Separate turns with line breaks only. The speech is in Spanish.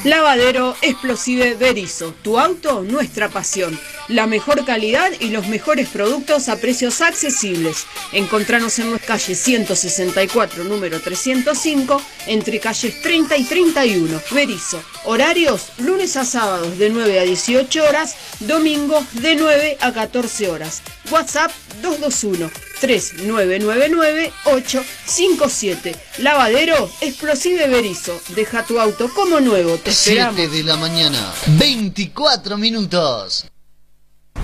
Lavadero Explosive Berizo, tu auto, nuestra pasión. La mejor calidad y los mejores productos a precios accesibles. Encontranos en nuestra calle 164, número 305, entre calles 30 y 31. Berizo. Horarios, lunes a sábados de 9 a 18 horas, domingos de 9 a 14 horas. WhatsApp 221-3999-857. Lavadero Explosive Berizo. Deja tu auto como nuevo, te esperamos.
7 de la mañana, 24 minutos.